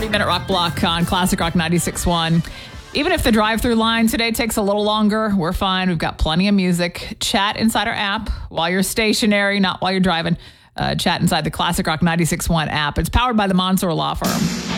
3-minute rock block on Classic Rock 96.1. Even if the drive-through line today takes a little longer, we're fine. We've got plenty of music. Chat inside our app while you're stationary, not while you're driving. Chat inside the Classic Rock 96.1 app. It's powered by the Mansour Law Firm.